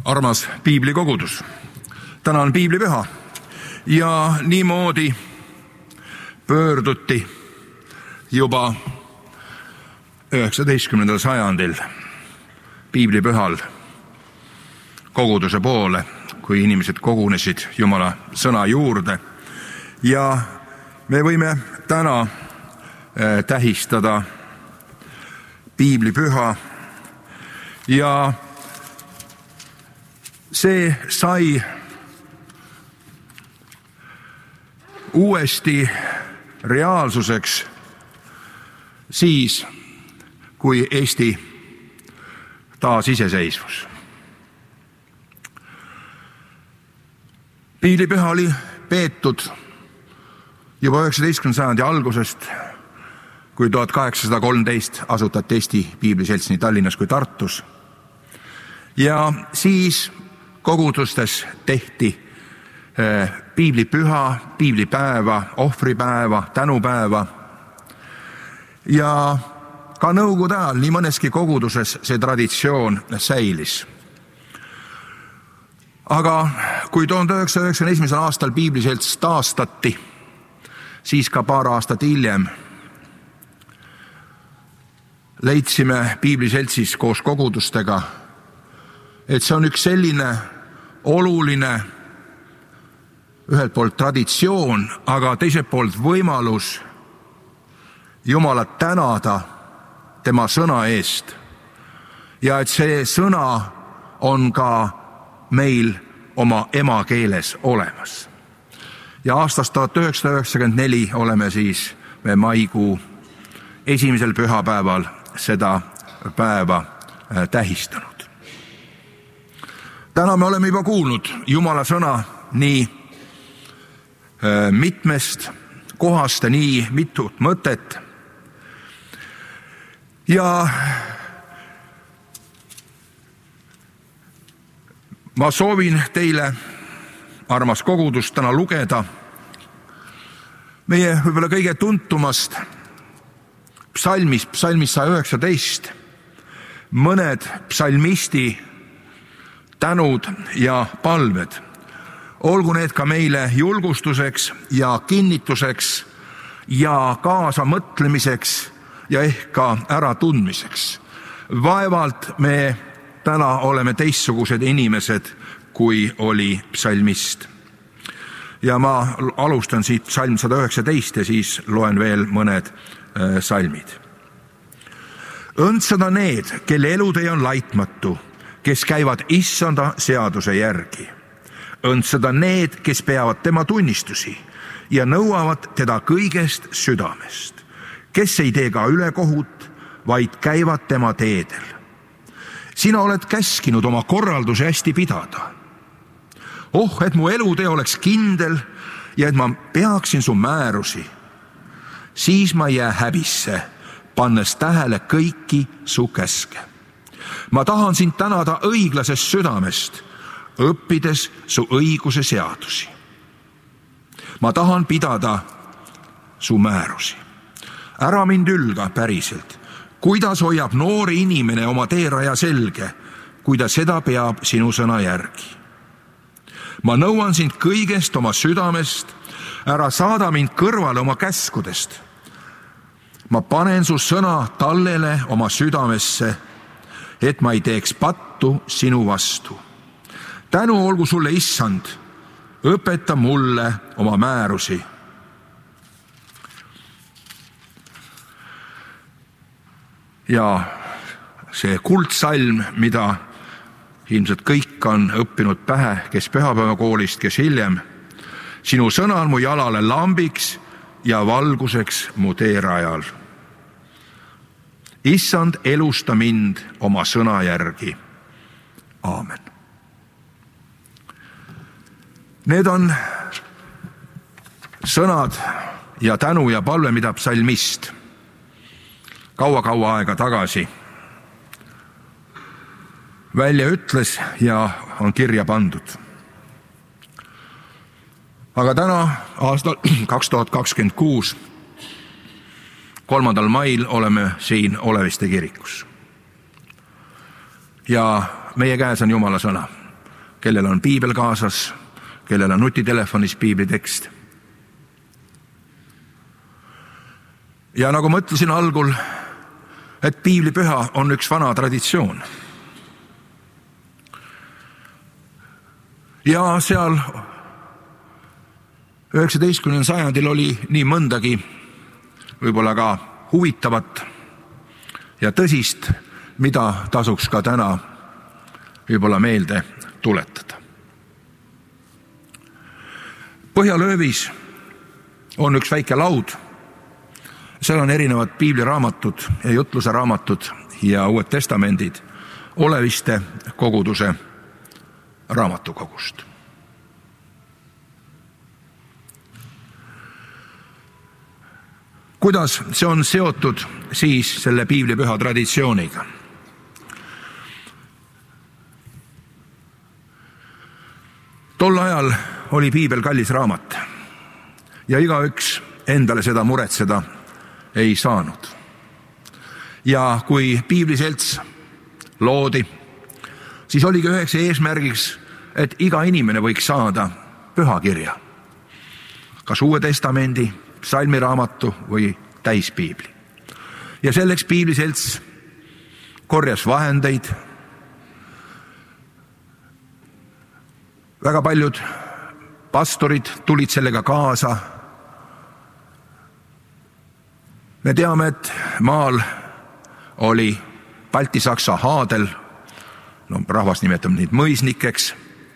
Armas piiblikogudus, täna on piiblipüha ja niimoodi pöörduti juba 19. sajandil piiblipühal koguduse poole, kui inimesed kogunesid Jumala sõna juurde. Ja me võime täna tähistada piiblipüha ja see sai uuesti reaalsuseks siis, kui Eesti taasiseseisvus. Piiblipüha oli peetud juba 19. sajandi algusest, kui 1813 asutati Eesti Piibliselts nii Tallinnas kui Tartus. Ja siis kogudustes tehti piiblipüha, piiblipäeva, ohvripäeva, tänupäeva. Ja ka nõukogude ajal nii mõneski koguduses see traditsioon säilis. Aga kui 1991. aastal Piibliselts taastati, siis ka paar aastat hiljem leidsime Piibliseltsis koos kogudustega, et see on üks selline oluline ühelt poolt traditsioon, aga teiselt poolt võimalus Jumalat tänada tema sõna eest ja et see sõna on ka meil oma emakeeles olemas. Ja aastast 1994 oleme siis me maikuu esimesel pühapäeval seda päeva tähistanud. Täna me oleme juba kuulnud Jumala sõna nii mitmest kohast ja nii mitut mõtet. Ja ma soovin teile, armas kogudus, täna lugeda meie võib-olla kõige tuntumast psalmist 119, mõned psalmisti tänud ja palved. Olgu need ka meile julgustuseks ja kinnituseks ja kaasa mõtlemiseks ja ehk ka äratundmiseks. Vaevalt me täna oleme teistsugused inimesed, kui oli psalmist. Ja ma alustan siit psalm 119 ja siis loen veel mõned salmid. Õndsad on need, kelle elutee on laitmatu, kes käivad issanda seaduse järgi. Õndsad on need, kes peavad tema tunnistusi ja nõuavad teda kõigest südamest, kes ei tee ka ülekohut, vaid käivad tema teedel. Sina oled käskinud oma korralduse hästi pidada. Oh, et mu elutee oleks kindel ja et ma peaksin su määrusi. Siis ma ei jää häbisse, pannes tähele kõiki su käske. Ma tahan sind tänada õiglasest südamest, õppides su õiguse seadusi. Ma tahan pidada su määrusi. Ära mind ülga päriselt, kuidas hoiab noori inimene oma teeraja selge, kui ta seda peab sinu sõna järgi. Ma nõuan sind kõigest oma südamest, ära saada mind kõrvale oma käskudest. Ma panen su sõna tallele oma südamesse, et ma ei teeks pattu sinu vastu. Tänu olgu sulle, issand, õpeta mulle oma määrusi. Ja see kuldsalm, mida ilmselt kõik on õppinud pähe, kes pühapäevakoolist, kes hiljem. Sinu sõna on mu jalale lambiks ja valguseks mu teerajal. Issand, elusta mind oma sõna järgi. Aamen. Need on sõnad ja tänu ja palve, mida psalmist kaua aega tagasi välja ütles ja on kirja pandud. Aga täna aastal 2026 3. mail oleme siin Oleviste kirikus. Ja meie käes on Jumala sõna. kellel on piibel kaasas, kellel on nutitelefonis piibli tekst. Ja nagu ma ütlesin algul, et piiblipüha on üks vana traditsioon. Ja seal 19. sajandil oli nii mõndagi võib-olla ka huvitavat ja tõsist, mida tasuks ka täna võib-olla meelde tuletada. Põhjalöövis on üks väike laud. Seal on erinevad piibliraamatud ja jutluse raamatud ja Uued Testamendid Oleviste koguduse raamatukogust. Kuidas see on seotud siis selle piiblipüha traditsiooniga? Tol ajal oli piibel kallis raamat ja igaüks endale seda muretseda ei saanud. Ja kui piibliselts loodi, siis oligi üheks eesmärgiks, et iga inimene võiks saada pühakirja, kas Uue Testamendi, psalmiraamatu või täispiibli. Ja selleks piibliselts korjas vahendeid. Väga paljud pastorid tulid sellega kaasa. Me teame, et maal oli Balti-Saksa haadel, rahvas nimetab neid mõisnikeks.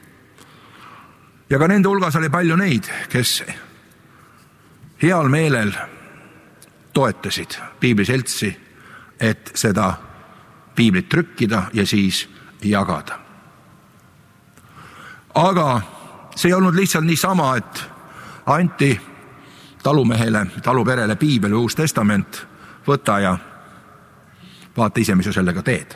Ja ka nende hulgas oli palju neid, kes heal meelel toetasid piibliseltsi, et seda piiblit trükkida ja siis jagada. Aga see ei olnud lihtsalt niisama, et anti talumehele, taluperele piibel või Uus Testament, võta ja vaata ise, mis sa sellega teed.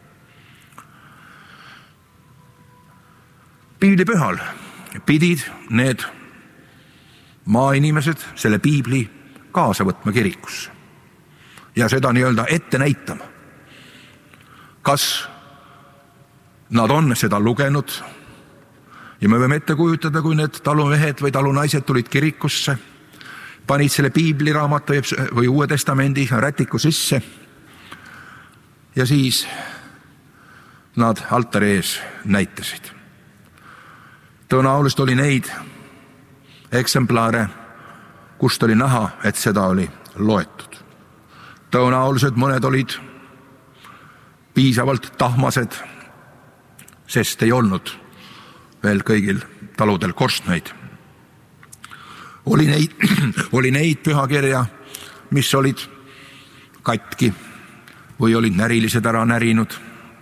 Piiblipühal pidid need maainimesed selle piibli kaasa võtma kirikusse ja seda nii-öelda ette näitama. Kas nad on seda lugenud? Ja me võime ette kujutada, kui need talumehed või talunaised tulid kirikusse, panid selle piibliraamatu või Uue Testamendi rätiku sisse ja siis nad altari ees näitasid. Tõenäoliselt oli neid eksemplare, kust oli näha, et seda oli loetud. Tõenäoliselt mõned olid piisavalt tahmased, sest ei olnud veel kõigil taludel korstnaid. Oli neid pühakirja, mis olid katki või olid närilised ära närinud.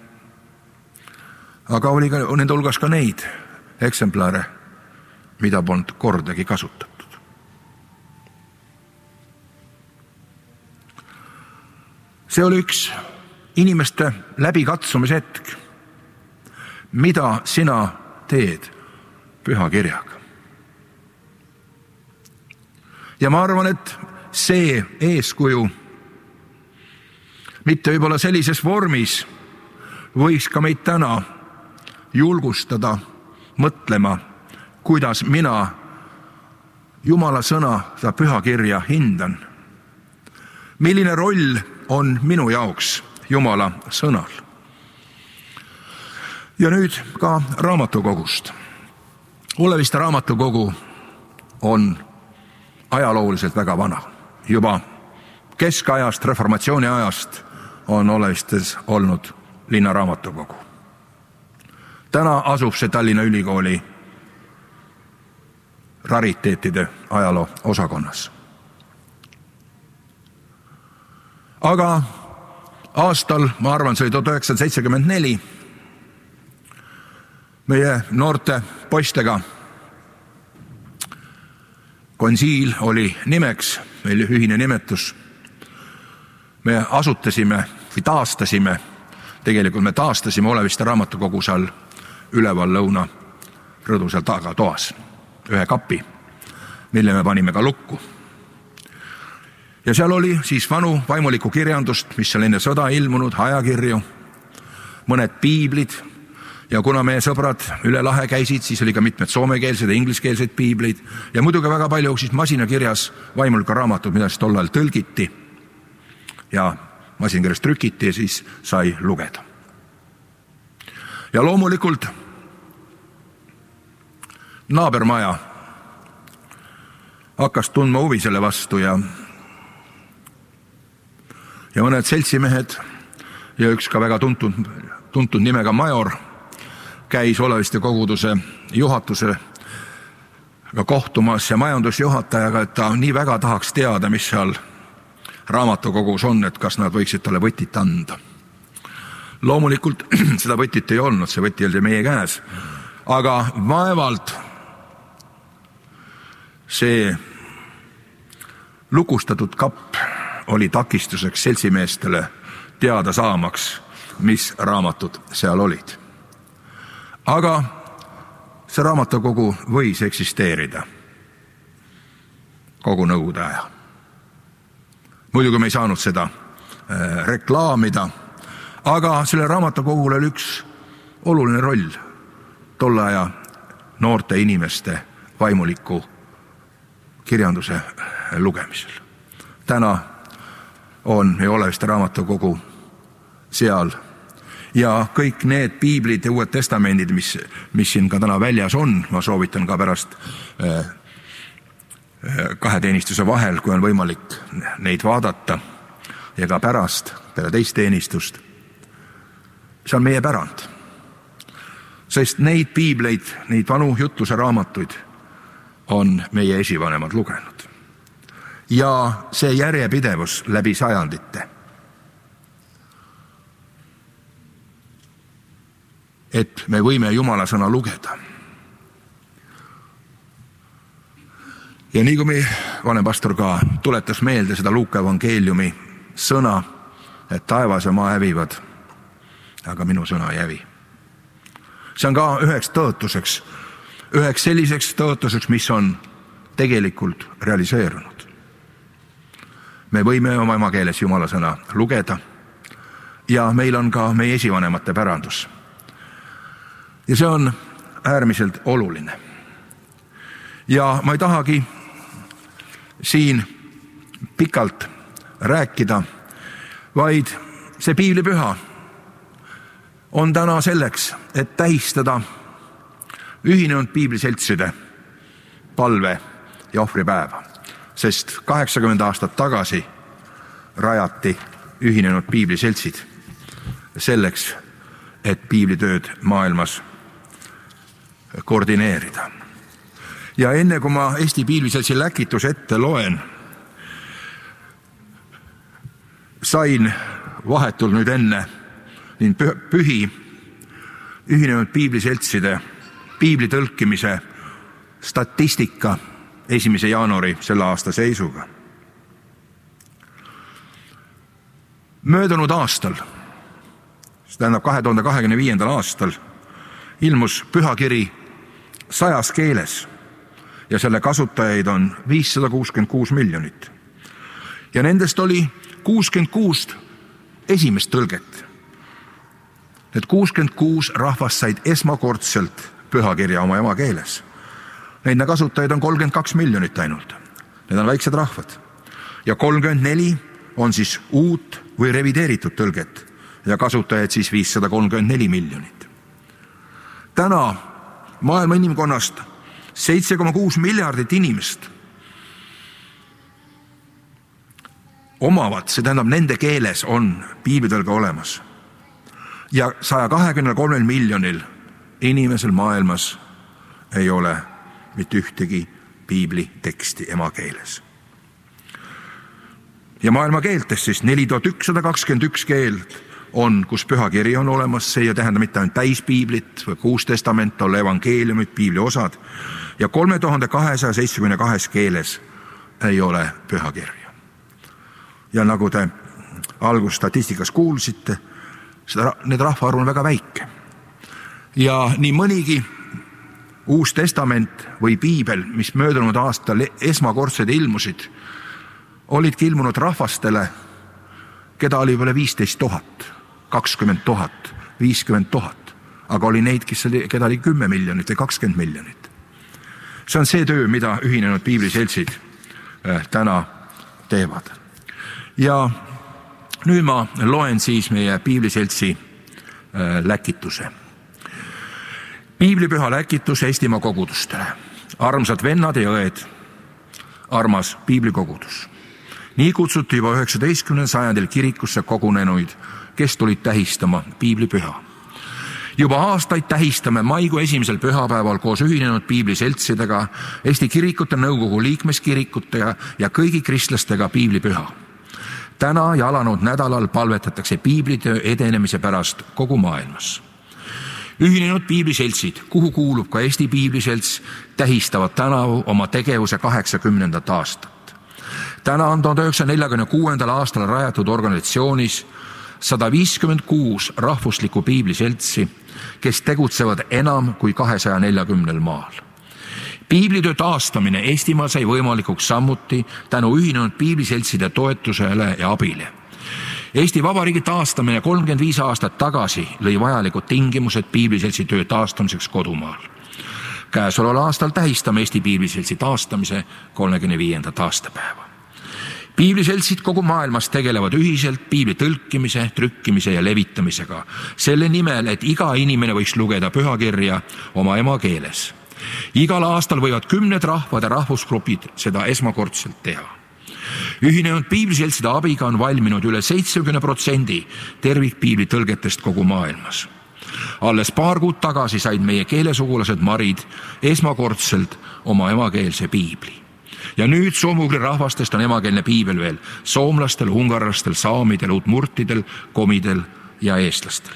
Aga oli ka nende hulgas ka neid eksemplare, mida polnud kordagi kasutatud. See oli üks inimeste läbikatsumise hetk. Mida sina teed pühakirjaga? Ja ma arvan, et see eeskuju, mitte võib-olla sellises vormis, võiks ka meid täna julgustada mõtlema, kuidas mina Jumala sõna, seda pühakirja hindan. Milline roll on minu jaoks Jumala sõnal? Ja nüüd ka raamatukogust. Oleviste raamatukogu on ajalooliselt väga vana. Juba keskajast, reformatsiooni ajast on Olevistes olnud linnaraamatukogu. Täna asub see Tallinna Ülikooli rariteetide ajaloo osakonnas. Aga aastal, ma arvan, see oli 1974, meie noorte poistega konsiil oli nimeks, meil ühine nimetus. Me asutasime või taastasime, tegelikult me taastasime Oleviste raamatukogu seal üleval lõuna rõdu seal tagatoas, ühe kapi, mille me panime ka lukku. Ja seal oli siis vanu vaimulikku kirjandust, mis seal enne sõda ilmunud, ajakirju, mõned piiblid Ja kuna meie sõbrad üle lahe käisid, siis oli ka mitmed soomekeelsed ja ingliskeelsed piiblid ja muidugi väga palju siis masinakirjas vaimulika raamatud, mida siis tol ajal tõlgiti ja masinakirjas trükiti ja siis sai lugeda. Ja loomulikult naabermaja hakkas tundma huvi selle vastu ja mõned seltsimehed ja üks ka väga tuntud nimega major käis Oleviste koguduse juhatusega kohtumas ja majandusjuhatajaga, et ta nii väga tahaks teada, mis seal raamatukogus on, et kas nad võiksid talle võtit anda. Loomulikult seda võtit ei olnud, see võti oli meie käes, aga vaevalt see lukustatud kapp oli takistuseks seltsimeestele teada saamaks, mis raamatud seal olid. Aga see raamatukogu võis eksisteerida kogu nõukogude aja. Muidugi me ei saanud seda reklaamida, aga selle raamatukogul oli üks oluline roll tolle aja noorte inimeste vaimuliku kirjanduse lugemisel. Täna on meie Oleviste raamatukogu seal ja kõik need piiblid ja uued testamendid, mis siin ka täna väljas on, ma soovitan ka pärast kahe teenistuse vahel, kui on võimalik neid vaadata ja ka pärast peale teist teenistust. See on meie pärand, sest neid piibleid, neid vanu jutluse raamatuid on meie esivanemad lugenud. Ja see järjepidevus läbi sajandite, et me võime Jumala sõna lugeda. Ja nii kui meie vanem pastor ka tuletas meelde seda Luuka evangeeliumi sõna, et taevas ja maa hävivad, aga minu sõna ei hävi. See on ka üheks tõotuseks, üheks selliseks tõotuseks, mis on tegelikult realiseerunud. Me võime oma emakeeles Jumala sõna lugeda ja meil on ka meie esivanemate pärandus. Ja see on äärmiselt oluline. Ja ma ei tahagi siin pikalt rääkida, vaid see piiblipüha on täna selleks, et tähistada ühinenud piibliseltside palve ja ohvripäeva, sest 80 aastat tagasi rajati ühinenud piibliseltsid selleks, et piiblitööd maailmas koordineerida. Ja enne kui ma Eesti piibliseltsi läkituse ette loen, sain vahetult nüüd enne pühi ühinenud piibliseltside piibli tõlkimise statistika 1. jaanuari selle aasta seisuga. Möödunud aastal, see tähendab 2025. aastal, ilmus pühakiri 100 keeles ja selle kasutajaid on 566 miljonit. Ja nendest oli 66 esimest tõlget. Need 66 rahvast said esmakordselt pühakirja oma emakeeles. Neid kasutajaid on 32 miljonit ainult. Need on väiksed rahvad. Ja 34 on siis uut või revideeritud tõlget ja kasutajaid siis 534 miljonit. Täna maailma inimkonnast 7,6 miljardit inimest omavad, see tähendab nende keeles on piiblitõlge olemas. Ja 123 miljonil inimesel maailmas ei ole mitte ühtegi piibli teksti emakeeles. Ja maailma keeltes siis 4121 keelt on, kus pühakiri on olemas, see ei tähenda mitte ainult täispiiblit või 6 testament, olla evangeeliumid, piibli osad, ja 3272 keeles ei ole pühakirja. Ja nagu te algusstatistikas kuulsite, need rahvaarv on väga väike. Ja nii mõnigi uus testament või piibel, mis möödunud aastal esmakordsed ilmusid, olidki ilmunud rahvastele, keda oli üle 15 000, 20 000, 50 000. aga oli neid, keda oli 10 miljonit või 20 miljonit. See on see töö, mida Ühinenud Piibliseltsid täna teevad. Ja nüüd ma loen siis meie Piibliseltsi läkituse. Piiblipüha läkitus Eestimaa kogudustele. Armsad vennad ja õed, armas piiblikogudus. Nii kutsuti juba 19. sajandil kirikusse kogunenuid, kes tulid tähistama piiblipüha. Juba aastaid tähistame maikuu 1. pühapäeval koos Ühinenud Piibliseltsidega, Eesti Kirikute Nõukogu liikmeskirikutega ja kõigi kristlastega piiblipüha. Täna ja alanud nädalal palvetatakse piiblitöö edenemise pärast kogu maailmas. Ühinenud Piibliseltsid, kuhu kuulub ka Eesti Piibliselts, tähistavad tänavu oma tegevuse 80. aastat. Täna on 1946. aastal rajatud organisatsioonis 156 rahvuslikku piibliseltsi, kes tegutsevad enam kui 240 maal. Piiblitöö taastamine Eestimaal sai võimalikuks sammuti tänu Ühinenud Piibliseltside toetusele ja abile. Eesti Vabariigi taastamine 35 aastat tagasi lõi vajalikud tingimused piibliseltsi töö taastamiseks kodumaal. Käesoleval aastal tähistame Eesti Piibliseltsi taastamise 35. aastapäeva. Piibliseltsid kogu maailmas tegelevad ühiselt piibli tõlkimise, trükkimise ja levitamisega, selle nimel, et iga inimene võiks lugeda pühakirja oma emakeeles. Igal aastal võivad 10 rahvad ja rahvusgrupid seda esmakordselt teha. Ühinenud Piibliseltside abiga on valminud üle 70% tervikpiibli tõlgetest kogu maailmas. Alles paar kuud tagasi said meie keelesugulased marid esmakordselt oma emakeelse piibli. Ja nüüd soomugri rahvastest on emakeelne piibel veel soomlastel, ungarlastel, saamidel, udmurtidel, komidel ja eestlastel.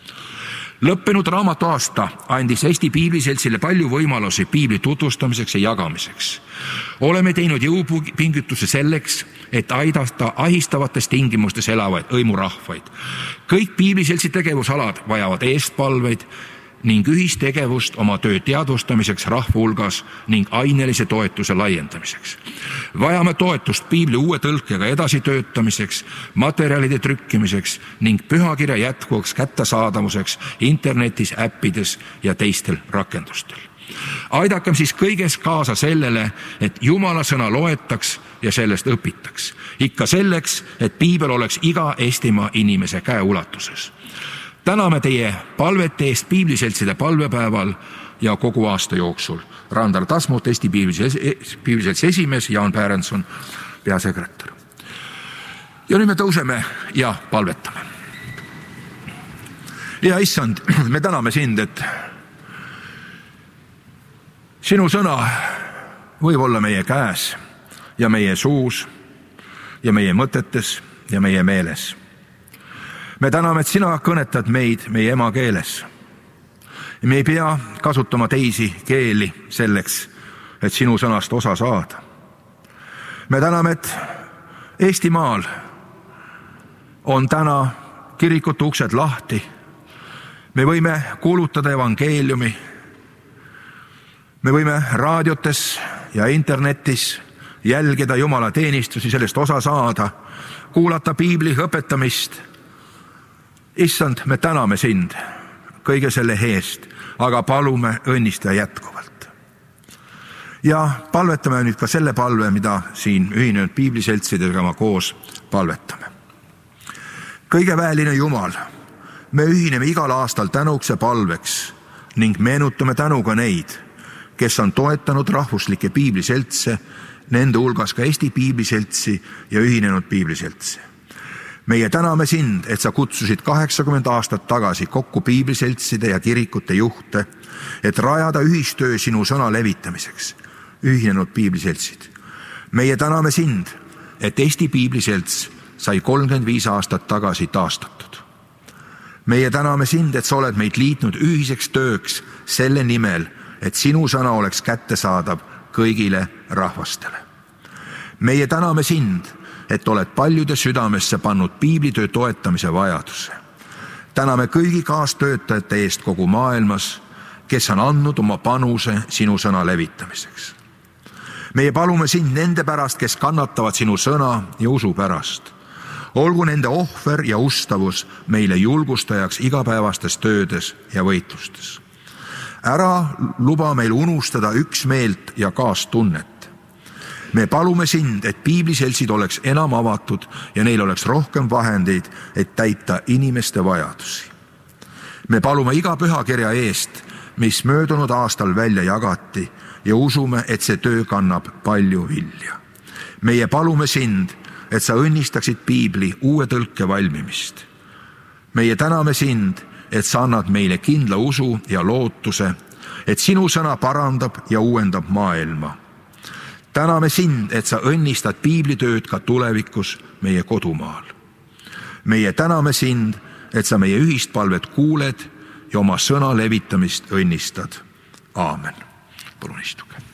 Lõppenud raamatuaasta andis Eesti Piibliseltsile palju võimalusi piibli tutvustamiseks ja jagamiseks. Oleme teinud jõupingutuse selleks, et aidata ahistavates tingimustes elavaid hõimurahvaid. Kõik Piibliseltsi tegevusalad vajavad eestpalveid ning ühistegevust oma töö teadvustamiseks rahva hulgas ning ainelise toetuse laiendamiseks. Vajame toetust piibli uue tõlkega edasitöötamiseks, materjalide trükkimiseks ning pühakirja jätkuvaks kättesaadavuseks internetis, äppides ja teistel rakendustel. Aidakem siis kõiges kaasa sellele, et Jumala sõna loetaks ja sellest õpitaks. Ikka selleks, et piibel oleks iga Eestimaa inimese käeulatuses. Täname teie palvete eest Piibliseltside palvepäeval ja kogu aasta jooksul. Randar Tasmut, Eesti Piibliseltsi esimees, Jaan Pärenson, peasekretär. Ja nüüd me tõuseme ja palvetame. Ja issand, me täname sind, et sinu sõna võib olla meie käes ja meie suus ja meie mõtetes ja meie meeles. Me täname, et sina kõnetad meid meie emakeeles. Me ei pea kasutama teisi keeli selleks, et sinu sõnast osa saada. Me täname, et Eestimaal on täna kirikute uksed lahti. Me võime kuulutada evangeeliumi. Me võime raadiotes ja internetis jälgida Jumala teenistusi, sellest osa saada, kuulata piibli õpetamist. Issand, me täname sind kõige selle eest, aga palume õnnista jätkuvalt. Ja palvetame nüüd ka selle palve, mida siin Ühinenud Piibliseltsidega ma koos palvetame. Kõige väeline Jumal, me ühineme igal aastal tänuks ja palveks ning meenutame tänuga neid, kes on toetanud rahvuslikke piibliseltse, nende hulgas ka Eesti Piibliseltsi ja Ühinenud Piibliseltsi. Meie täname sind, et sa kutsusid 80 aastat tagasi kokku piibliseltside ja kirikute juhte, et rajada ühistöö sinu sõna levitamiseks, Ühinenud Piibliseltsid. Meie täname sind, et Eesti Piibliselts sai 35 aastat tagasi taastatud. Meie täname sind, et sa oled meid liitnud ühiseks tööks selle nimel, et sinu sõna oleks kättesaadav kõigile rahvastele. Meie täname sind, et oled paljude südamesse pannud piiblitöö toetamise vajaduse. Täname kõigi kaastöötajate eest kogu maailmas, kes on andnud oma panuse sinu sõna levitamiseks. Meie palume sind nende pärast, kes kannatavad sinu sõna ja usu pärast. Olgu nende ohver ja ustavus meile julgustajaks igapäevastes töödes ja võitlustes. Ära luba meil unustada üksmeelt ja kaastunnet. Me palume sind, et piibliseltsid oleks enam avatud ja neil oleks rohkem vahendeid, et täita inimeste vajadusi. Me palume iga pühakirja eest, mis möödunud aastal välja jagati ja usume, et see töö kannab palju vilja. Meie palume sind, et sa õnnistaksid piibli uue tõlke valmimist. Meie täname sind, et sa annad meile kindla usu ja lootuse, et sinu sõna parandab ja uuendab maailma. Täname sind, et sa õnnistad piiblitööd ka tulevikus meie kodumaal. Meie täname sind, et sa meie ühist palvet kuuled ja oma sõna levitamist õnnistad. Aamen. Palun istuge.